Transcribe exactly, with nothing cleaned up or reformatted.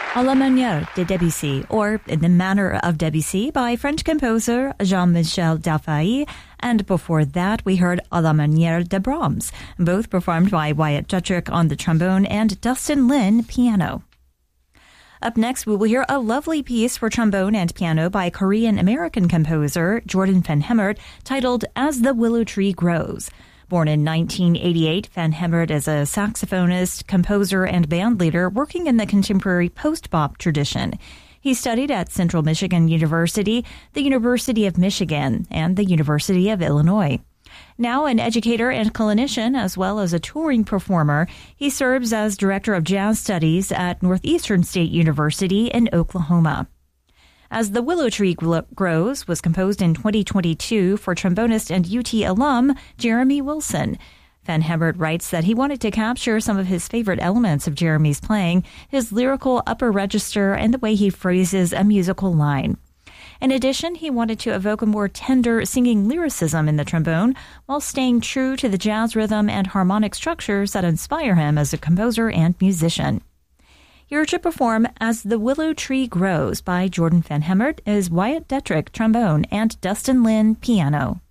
À la manière de Debussy, or In the Manner of Debussy by French composer Jean-Michel Dafay, and before that we heard À la manière de Brahms, both performed by Wyatt Jetrick on the trombone and Dustin Lin piano. Up next, we will hear a lovely piece for trombone and piano by Korean-American composer Jordan Van Hemert titled As the Willow Tree Grows. Born in nineteen eighty-eight, Van Hemert is a saxophonist, composer, and bandleader working in the contemporary post-bop tradition. He studied at Central Michigan University, the University of Michigan, and the University of Illinois. Now an educator and clinician, as well as a touring performer, he serves as Director of Jazz Studies at Northeastern State University in Oklahoma. As the Willow Tree Grows was composed in twenty twenty-two for trombonist and U T alum Jeremy Wilson. Van Hemert writes that he wanted to capture some of his favorite elements of Jeremy's playing, his lyrical upper register, and the way he phrases a musical line. In addition, he wanted to evoke a more tender singing lyricism in the trombone while staying true to the jazz rhythm and harmonic structures that inspire him as a composer and musician. Here to perform As the Willow Tree Grows by Jordan Van Hemert is Wyatt Jetrick, trombone, and Dustin Lin, piano.